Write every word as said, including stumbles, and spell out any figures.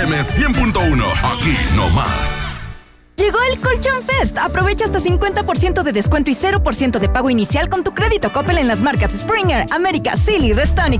M cien punto uno. Aquí no más. Llegó el Colchón Fest. Aprovecha hasta cincuenta por ciento de descuento y cero por ciento de pago inicial con tu crédito Coppel en las marcas Springer, América, Silly, Restonic,